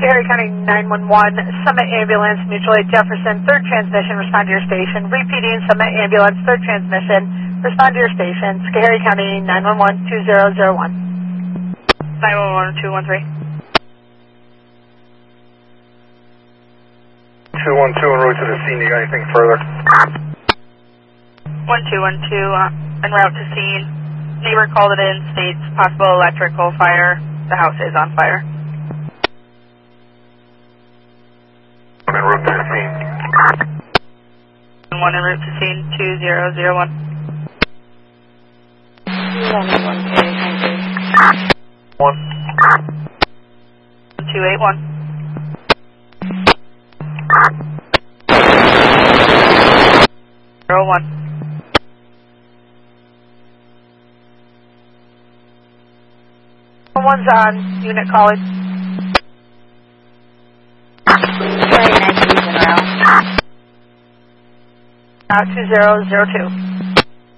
Schoharie County 911, Summit Ambulance, Mutual Aid Jefferson, 3rd transmission, respond to your station. Repeating, Summit Ambulance, 3rd transmission, respond to your station. Schoharie County 911, 2001. 911, 213. 212 en route to the scene. You got anything further? 1212 en route to scene. Neighbor called it in, states possible electrical fire. The house is on fire. En route to the scene. 1 en route to scene, 2001. 1. 281. 01. One's on unit calling. 2002.